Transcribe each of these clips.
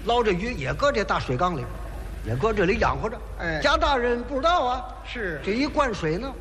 捞这鱼也搁这大水缸里，也搁这里养活着。家大人不知道啊， 是这一灌水呢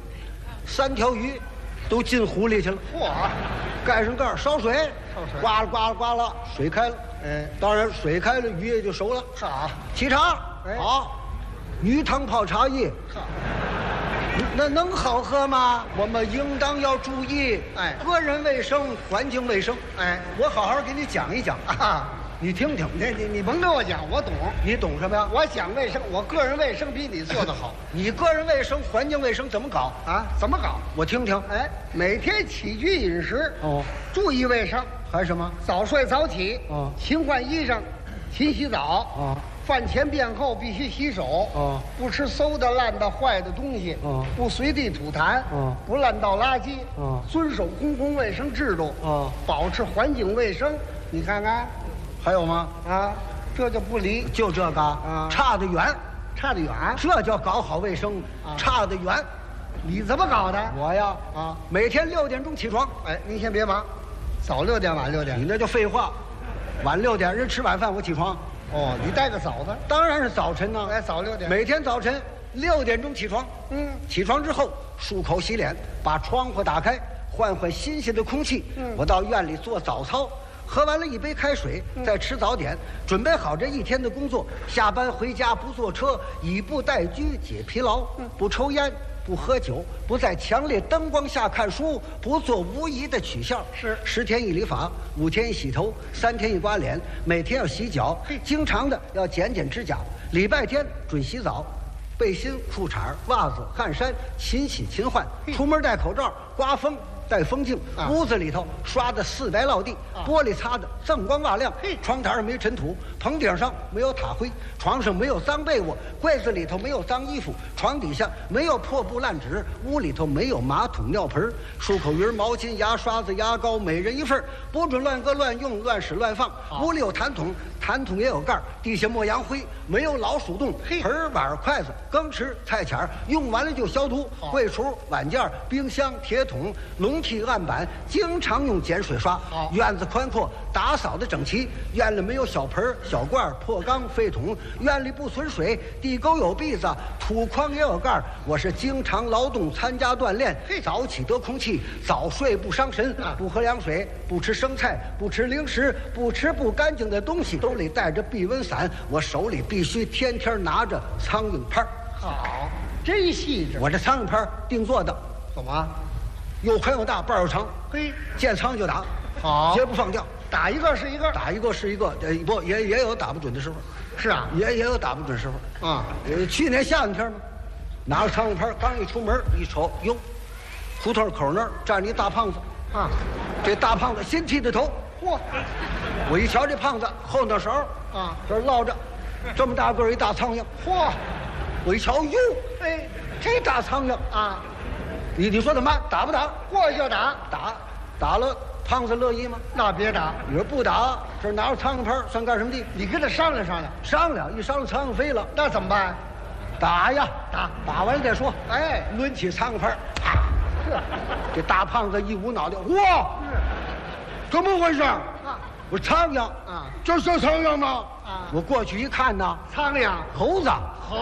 ，3条鱼都进湖里去了。 嚯， 盖上盖烧水，呱啦呱啦呱啦，水开了。当然水开了，鱼也就熟了。 好， 沏茶，好，鱼汤泡茶叶。那能好喝吗？我们应当要注意，个人卫生、环境卫生。我好好给你讲一讲啊，你听听。 你甭跟我讲，我懂。 你懂什么呀？ 我讲卫生，我个人卫生比你做得好。 你个人卫生、环境卫生怎么搞啊？怎么搞？ 我听听。 每天起居饮食注意卫生。 还什么？ 早睡早起。勤换衣裳，勤洗澡。饭前便后必须洗手。不吃馊的、烂的、坏的东西。不随地吐痰。不乱倒垃圾。遵守公共卫生制度。保持环境卫生。你看看， 还有吗？ 这就不离， 就这个差得远， 差得远。 这叫搞好卫生，差得远。 你怎么搞的？ 我呀，每天6点钟起床。 您先别忙，早6点，晚6点。 你那叫废话，晚6点人吃晚饭我起床。 你带个早的？ 当然是早晨呢。 早6点。 每天早晨6点钟起床。起床之后漱口洗脸，把窗户打开，换换新鲜的空气。我到院里做早操，喝完了一杯开水，再吃早点，准备好这一天的工作。下班回家不坐车，以步代居解疲劳。不抽烟，不喝酒，不在强烈灯光下看书，不做无益的取笑。 是 10天一理发，5天一洗头，3天一刮脸，每天要洗脚，经常的要剪指甲。礼拜天准洗澡，背心、裤衩、袜子、汗衫勤洗勤换。出门戴口罩，刮风带风镜。屋子里头刷的4白落地，玻璃擦的锃光瓦亮。窗台上没尘土，棚顶上没有塔灰，床上没有脏被窝，柜子里头没有脏衣服，床底下没有破布烂纸，屋里头没有马桶尿盆，漱口鱼、毛巾、牙刷子、牙膏每人1份，不准乱搁乱用、乱使乱放。屋里有痰桶，痰桶也有盖，地下抹洋灰，没有老鼠洞。盆碗筷子、羹匙、菜钱用完了就消毒。柜橱、碗件、冰箱、铁桶、笼屉、案板经常用碱水刷。院子宽阔，打扫的整齐，院里没有小盆、小罐、破缸、废桶，院里不存水，地沟有篦子，土筐也有盖。我是经常劳动，参加锻炼，早起得空气，早睡不伤神，不喝凉水，不吃生菜，不吃零食，不吃不干净的东西，兜里带着避蚊伞，我手里必须天天拿着苍蝇拍。 好，真细致。 我这苍蝇拍定做的， 怎么？ 又宽又大，把又长。见苍蝇就打， 好， 绝不放掉。 打一个是一个， 打一个是一个。不也有打不准的时候。 是啊， 也有打不准时候。去年夏天嘛，拿着苍蝇拍，刚一出门一瞅，哟，胡同口那儿站着一大胖子。这大胖子新剃的头。 嚯！ 我一瞧这胖子后脑勺这落着这么大个一大苍蝇。 嚯！ 我一瞧，哟，这大苍蝇你说怎么打不打？ 过去就打， 打了，胖子乐意吗？ 那别打。 你说不打，这拿着苍蝇拍算干什么的？ 你跟他商量商量。 一商量苍蝇飞了， 那怎么办？ 打呀，打完了再说。抡起苍蝇拍，这大胖子一捂脑袋，哇，怎么回事？我苍蝇这是苍蝇吗？我过去一看呢， 苍蝇， 猴子。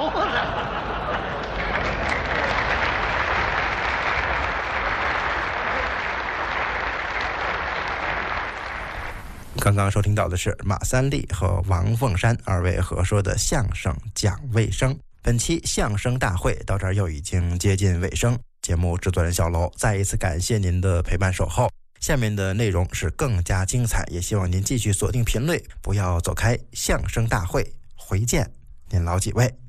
刚刚收听到的是马三立和王凤山2位合说的相声讲卫生。本期相声大会到这儿又已经接近尾声，节目制作人小楼再一次感谢您的陪伴守候。下面的内容是更加精彩，也希望您继续锁定频率，不要走开。相声大会回见，您老几位。